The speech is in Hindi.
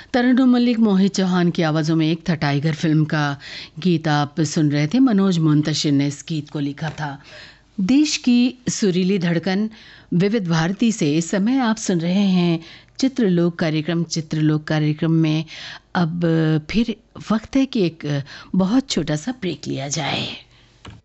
तरन्नुम मल्लिक, मोहित चौहान की आवाज़ों में एक था टाइगर फिल्म का गीत आप सुन रहे थे। मनोज मुंतशिर ने इस गीत को लिखा था। देश की सुरीली धड़कन विविध भारती से इस समय आप सुन रहे हैं चित्रलोक कार्यक्रम। चित्रलोक कार्यक्रम में अब फिर वक्त है कि एक बहुत छोटा सा ब्रेक लिया जाए।